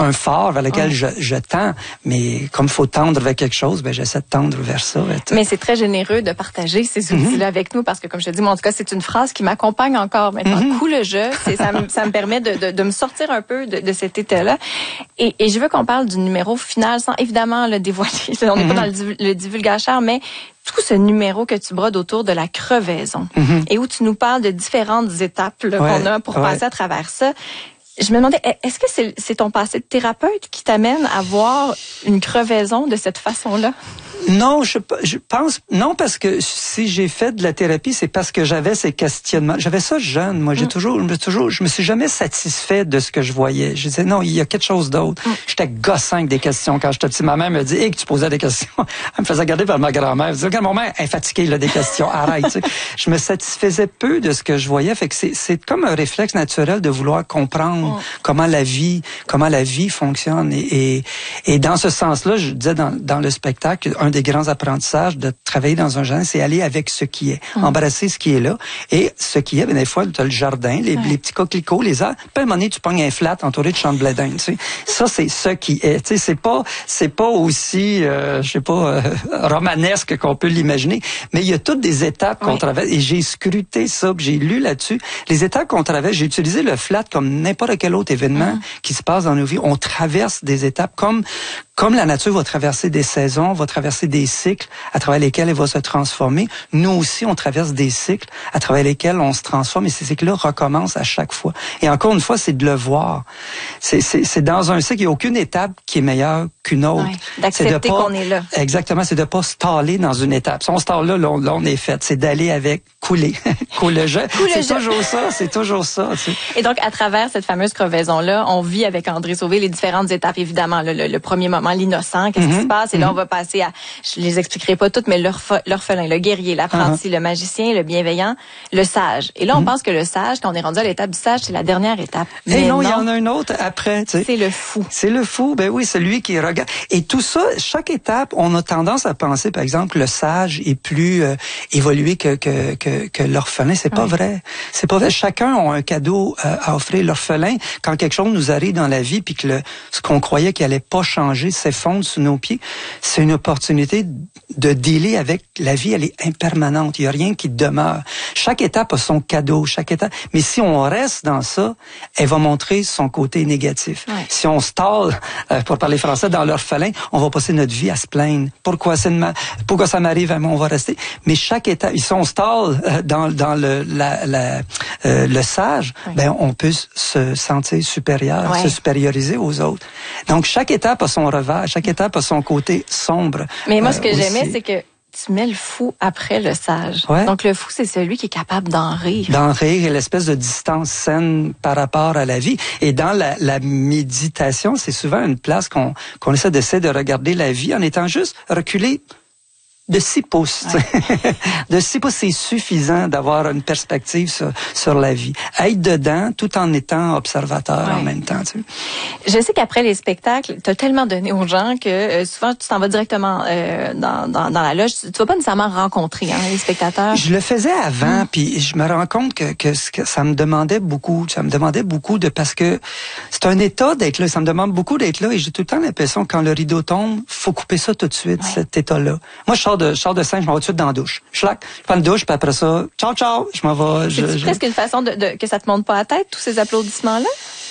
un phare vers lequel je tends, mais comme il faut tendre vers quelque chose, ben j'essaie de tendre vers ça. Mais c'est très généreux de partager ces outils-là avec nous, parce que comme je te dis, moi, en tout cas, c'est une phrase qui m'accompagne encore maintenant. Cool le jeu, ça me permet de me sortir un peu de cet état-là. Et je veux qu'on parle du numéro final, sans évidemment le dévoiler. On n'est pas dans le divulgateur, mais tout ce numéro que tu brodes autour de la crevaison et où tu nous parles de différentes étapes là, qu'on a pour passer à travers ça. Je me demandais, est-ce que c'est ton passé de thérapeute qui t'amène à voir une crevaison de cette façon-là? Non, je pense non, parce que si j'ai fait de la thérapie, c'est parce que j'avais ces questionnements. J'avais ça jeune, moi. Je me suis jamais satisfait de ce que je voyais. Je disais non, il y a quelque chose d'autre. J'étais gossant avec des questions quand j'étais petit. Ma mère me dit, que tu posais des questions. Elle me faisait regarder par ma grand-mère. Elle me disait, regarde, mon mère est fatiguée là des questions. Arrête. Tu sais. Je me satisfaisais peu de ce que je voyais. Fait que c'est comme un réflexe naturel de vouloir comprendre comment la vie fonctionne. Et dans ce sens-là, je disais dans le spectacle, un des grands apprentissages de travailler dans un jardin, c'est aller avec ce qui est, embrasser ce qui est là. Et ce qui est, bien des fois, tu as le jardin, les petits coquelicots, les arbres. Puis à un moment donné, tu pognes un flat entouré de champs de blé d'Inde. Tu sais. Ça, c'est ce qui est. Tu sais, c'est pas aussi, romanesque qu'on peut l'imaginer. Mais il y a toutes des étapes qu'on traverse. Et j'ai scruté ça, j'ai lu là-dessus. Les étapes qu'on traverse, j'ai utilisé le flat comme n'importe quel autre événement qui se passe dans nos vies. On traverse des étapes comme la nature va traverser des saisons, va traverser des cycles à travers lesquels elle va se transformer. Nous aussi, on traverse des cycles à travers lesquels on se transforme et ces cycles-là recommencent à chaque fois. Et encore une fois, c'est de le voir. C'est dans un cycle, il n'y a aucune étape qui est meilleure qu'une autre. Oui, d'accepter qu'on est là. Exactement, c'est de pas se staller dans une étape. Si on se stalle là, on est fait. C'est d'aller avec, couler. Coule le jeu. C'est toujours ça. Tu sais. Et donc, à travers cette fameuse crevaison-là, on vit avec André Sauvé les différentes étapes, évidemment. Le premier moment, l'innocent, qu'est-ce qui se passe? Et là, on va passer à, je les expliquerai pas toutes, mais l'orphelin, le guerrier, l'apprenti, le magicien, le bienveillant, le sage. Et là, on pense que le sage, quand on est rendu à l'étape du sage, c'est la dernière étape. Mais non, il y en a une autre après. Tu sais. C'est le fou. C'est le fou, ben oui, celui qui regarde. Et tout ça, chaque étape, on a tendance à penser, par exemple, le sage est plus évolué que l'orphelin. C'est pas vrai. C'est pas vrai. Chacun a un cadeau à offrir. L'orphelin, quand quelque chose nous arrive dans la vie, puis que ce qu'on croyait qu'il allait pas changer s'effondre sous nos pieds, c'est une opportunité de dealer avec la vie. Elle est impermanente. Il y a rien qui demeure. Chaque étape a son cadeau. Chaque étape. Mais si on reste dans ça, elle va montrer son côté négatif. Ouais. Si on stalle, pour parler français, dans l'orphelin, on va passer notre vie à se plaindre. Pourquoi ça m'arrive à moi? On va rester. Mais chaque étape, si on stalle dans le sage, ben on peut se sentir supérieur, se supérioriser aux autres. Donc chaque étape a son revers, chaque étape a son côté sombre. Mais moi, ce que j'aimais, c'est que tu mets le fou après le sage. Ouais. Donc, le fou, c'est celui qui est capable d'en rire. D'en rire et l'espèce de distance saine par rapport à la vie. Et dans la méditation, c'est souvent une place qu'on essaie de regarder la vie en étant juste reculé de 6 pouces. Ouais. De 6 pouces, c'est suffisant d'avoir une perspective sur la vie. Être dedans tout en étant observateur en même temps. Tu sais. Je sais qu'après les spectacles, tu as tellement donné aux gens que souvent tu t'en vas directement dans la loge. Tu vas pas nécessairement rencontrer les spectateurs. Je le faisais avant, puis je me rends compte que ça me demandait beaucoup. Ça me demandait beaucoup parce que c'est un état d'être là. Ça me demande beaucoup d'être là et j'ai tout le temps l'impression que quand le rideau tombe, faut couper ça tout de suite, cet état-là. Moi, je sors de scène, je m'en vais tout de suite dans la douche. Je prends une douche, puis après ça, ciao, je m'en vais. C'est presque une façon que ça te monte pas à la tête, tous ces applaudissements-là?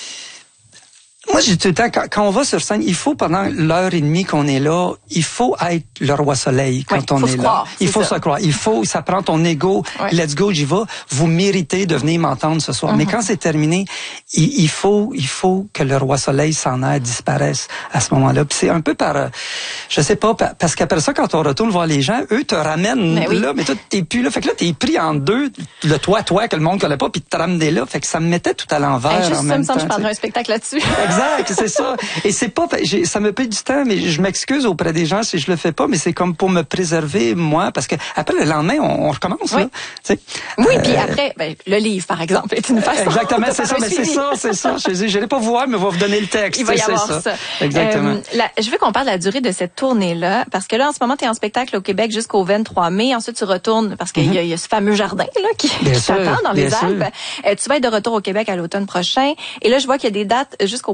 Moi, j'ai tout le temps, quand on va sur scène, il faut, pendant l'heure et demie qu'on est là, il faut être le roi soleil quand on est là. Il faut se croire. Ça prend ton ego. Let's go, j'y vais. Vous méritez de venir m'entendre ce soir. Mais quand c'est terminé, il faut que le roi soleil s'en aille, disparaisse à ce moment-là. Puis c'est un peu je sais pas, parce qu'après ça, quand on retourne voir les gens, eux te ramènent là, mais toi, t'es plus là. Fait que là, t'es pris en deux, le toi, que le monde connaît pas, puis te ramener là. Fait que ça me mettait tout à l'envers en même temps. Je prendrais un spectacle là-dessus. Exact, c'est ça. Et c'est pas, ça me paye du temps, mais je m'excuse auprès des gens si je le fais pas, mais c'est comme pour me préserver, moi, parce que après, le lendemain, on recommence, là. T'sais. Oui, puis après, le livre, par exemple, est une façon. Exactement, c'est ça, mais c'est ça. Je n'allais pas vous voir, mais on va vous donner le texte. Il va y avoir ça. Exactement. Je veux qu'on parle de la durée de cette tournée-là, parce que là, en ce moment, tu es en spectacle au Québec jusqu'au 23 mai. Ensuite, tu retournes, parce qu'il y a ce fameux jardin, là, qui t'attend dans les Alpes. Tu vas être de retour au Québec à l'automne prochain. Et là, je vois qu'il y a des dates jusqu'au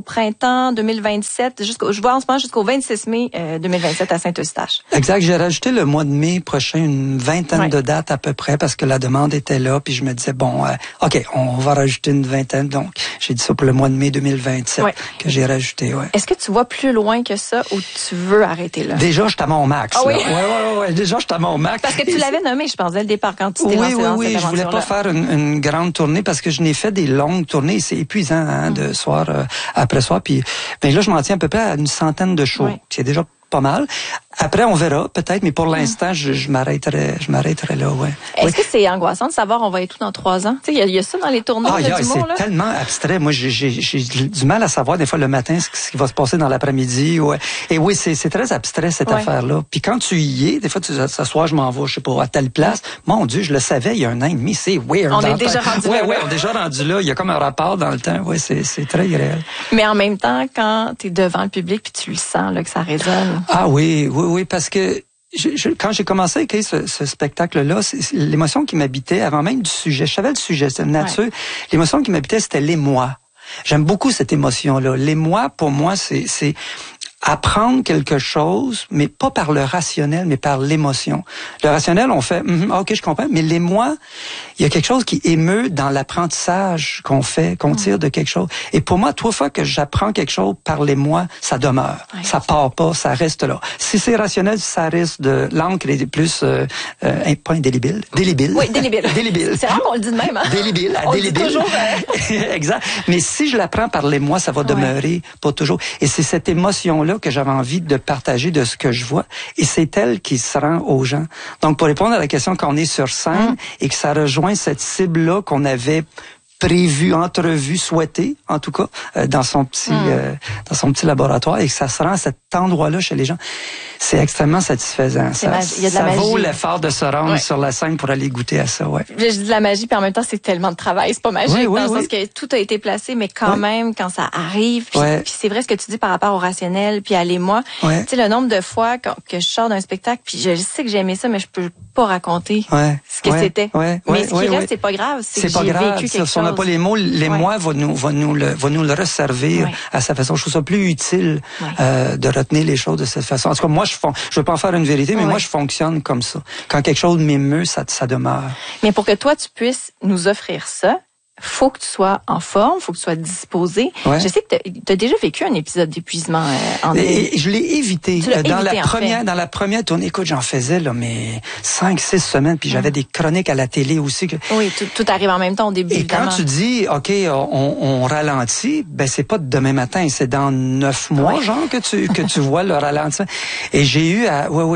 printemps 2027, je vois en ce moment jusqu'au 26 mai 2027 à Saint-Eustache. Exact. J'ai rajouté le mois de mai prochain une vingtaine de dates à peu près parce que la demande était là. Puis je me disais, bon, OK, on va rajouter une vingtaine. Donc, j'ai dit ça pour le mois de mai 2027 que j'ai rajouté. Ouais. Est-ce que tu vois plus loin que ça ou tu veux arrêter là? Déjà, je suis à mon max. Ah oui? Ouais. Déjà, je suis à mon max. Parce que tu l'avais nommé, je pense, dès le départ, quand tu t'es lancé dans cette aventure-là. Je voulais pas faire une grande tournée parce que je n'ai fait des longues tournées. C'est épuisant de soir après soir. Puis, ben là, je m'en tiens à peu près à une centaine de shows. C'est déjà pas mal. Après, on verra, peut-être, mais pour l'instant, je m'arrêterai là, ouais. Est-ce que c'est angoissant de savoir on va être où dans 3 ans? Tu sais, il y a ça dans les tournois d'humour, là? C'est tellement abstrait. Moi, j'ai du mal à savoir, des fois, le matin, ce qui va se passer dans l'après-midi. Ouais. Et oui, c'est très abstrait, cette affaire-là. Puis quand tu y es, des fois, tu dis, ce soir, je m'en vais, je sais pas, à telle place. Mon Dieu, je le savais il y a 1 an et demi. C'est weird. On est déjà rendu là. Ouais, on est déjà rendu là. Il y a comme un rapport dans le temps. Oui, c'est très réel. Mais en même temps, quand tu es devant le public puis tu le sens, là, que ça résonne. Ah oui, parce que quand j'ai commencé à écrire ce spectacle-là, l'émotion qui m'habitait, avant même du sujet, je savais le sujet, c'était nature, l'émotion qui m'habitait, c'était l'émoi. J'aime beaucoup cette émotion-là. L'émoi, pour moi, c'est apprendre quelque chose, mais pas par le rationnel, mais par l'émotion. Le rationnel, on fait, OK, je comprends, mais l'émoi, il y a quelque chose qui émeut dans l'apprentissage qu'on fait, qu'on tire de quelque chose. Et pour moi, 3 fois que j'apprends quelque chose par l'émoi, ça demeure. Ça part pas, ça reste là. Si c'est rationnel, ça risque de... L'encre est plus... pas indélébile. Délébile. Oui, délébile. Délébile. C'est rare qu'on le dit de même, hein? Délébile. On délébile. dit toujours... Exact. Mais si je l'apprends par l'émoi, ça va demeurer pour toujours. Et c'est cette émotion-là que j'avais envie de partager de ce que je vois. Et c'est elle qui se rend aux gens. Donc, pour répondre à la question, quand on est sur scène et que ça rejoint cette cible-là qu'on avait prévu, entrevu, souhaité, en tout cas, dans son petit laboratoire, et que ça se rend à cet endroit-là chez les gens, c'est extrêmement satisfaisant. Il y a de la magie. Ça vaut l'effort de se rendre sur la scène pour aller goûter à ça, ouais. Je dis de la magie, puis en même temps, c'est tellement de travail. C'est pas magique, dans le sens que tout a été placé, mais quand même, quand ça arrive, puis c'est vrai ce que tu dis par rapport au rationnel, puis à l'émoi. Tu sais, le nombre de fois que je sors d'un spectacle, puis je sais que j'ai aimé ça, mais je peux pas raconter ce que c'était. Mais ce qui reste, c'est pas grave. C'est que j'ai vécu quelque chose. Si on n'a pas les mots, l'émoi va nous le resservir à sa façon. Je trouve ça plus utile de retenir les choses de cette façon. En tout cas, moi, je veux pas en faire une vérité, mais moi, je fonctionne comme ça. Quand quelque chose m'émeut, ça demeure. Mais pour que toi, tu puisses nous offrir ça, faut que tu sois en forme, faut que tu sois disposé. Je sais que tu as déjà vécu un épisode d'épuisement, André. Et je l'ai évité. Dans la première tournée, écoute, j'en faisais là, mais 5-6 semaines, puis j'avais des chroniques à la télé aussi. Oui, tout arrive en même temps au début. Et évidemment. quand tu dis, OK, on ralentit, ben c'est pas demain matin, c'est dans 9 mois, genre, que tu vois le ralentissement. Et j'ai eu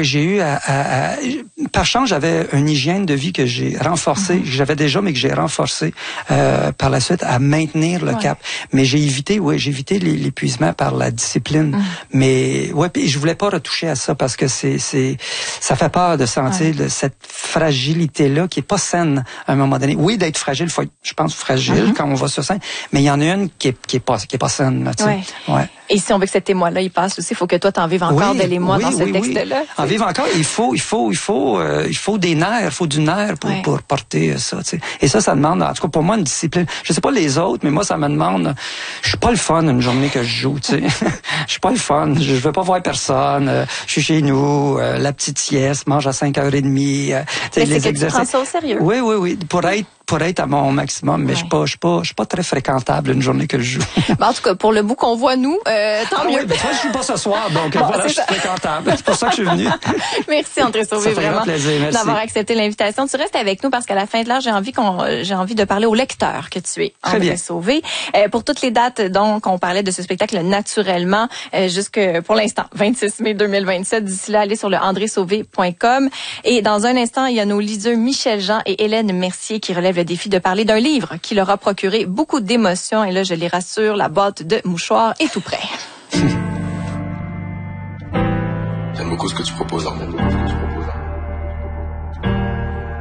par chance, j'avais une hygiène de vie que j'ai renforcée, que j'avais déjà, mais que j'ai renforcée. Par la suite à maintenir le cap. Mais j'ai évité l'épuisement par la discipline. Mais puis je voulais pas retoucher à ça parce que ça fait peur de sentir cette fragilité là qui est pas saine à un moment donné. Oui, d'être fragile, faut être, je pense, fragile quand on va sur scène, mais il y en a une qui est pas saine, tu sais. Et si on veut que cet émoi-là, il passe aussi, il faut que toi, t'en vives encore de l'émoi dans ce texte-là. En vivre encore, il faut des nerfs, il faut du nerf pour porter ça, tu sais. Et ça demande, en tout cas pour moi, une discipline. Je sais pas les autres, mais moi, ça me demande, je suis pas le fun une journée que je joue, tu sais. Je suis pas le fun, je veux pas voir personne, je suis chez nous, la petite sieste, mange à 5h30, mais c'est que tu prends ça au sérieux. Oui, pour être à mon maximum, mais je suis pas très fréquentable une journée que je joue. En tout cas, pour le bout qu'on voit nous, tant mieux. Oui, mais toi, je suis pas ce soir, donc voilà, je suis fréquentable. C'est pour ça que je suis venu. Merci André Sauvé, vraiment, d'avoir accepté l'invitation. Tu restes avec nous parce qu'à la fin de l'heure, j'ai envie de parler au lecteur que tu es, André Sauvé. Pour toutes les dates, donc, on parlait de ce spectacle naturellement, pour l'instant, 26 mai 2027. D'ici là, allez sur le andresauvé.com. Et dans un instant, il y a nos leaders Michel Jean et Hélène Mercier qui relèvent le défi de parler d'un livre qui leur a procuré beaucoup d'émotions. Et là, je les rassure, la boîte de mouchoirs est tout prêt. J'aime beaucoup ce que tu proposes, Armand.